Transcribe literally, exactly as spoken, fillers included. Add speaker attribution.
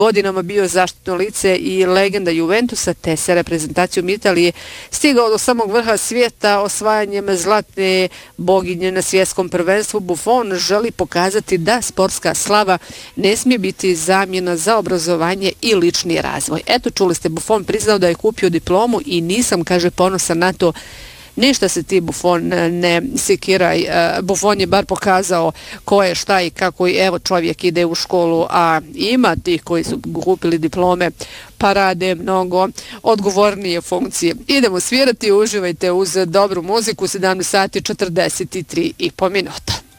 Speaker 1: godinama bio zaštitno lice i legenda Juventusa, te se reprezentacijom Italije stigao do samog vrha svijeta osvajanjem zlatne boginje na svjetskom prvenstvu. Buffon želi pokazati da sportska slava ne smije biti zamjena za obrazovanje i lični razvoj. Eto, čuli ste, Buffon priznao da je kupio diplomu i nisam, kaže, ponosan na to. Ništa se ti, Buffon, ne sekiraj. Buffon je bar pokazao ko je, šta i kako, i evo čovjek ide u školu, a ima tih koji su kupili diplome pa rade mnogo odgovornije funkcije. Idemo svirati, uživajte uz dobru muziku, sedamnaest sati četrdeset tri i po minuta.